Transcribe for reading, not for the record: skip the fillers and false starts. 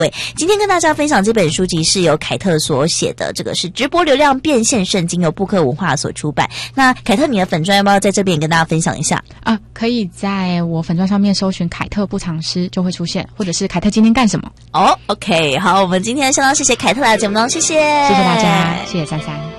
今天跟大家分享这本书籍是由凯特所写的，这个是直播流量变现圣经，由布克文化所出版。那凯特，你的粉专要不要在这边跟大家分享一下？ 可以在我粉专上面搜寻凯特不藏私就会出现，或者是凯特今天干什么。 OK， 好，我们今天相当谢谢凯特来节目中，谢谢大家，谢谢珊珊。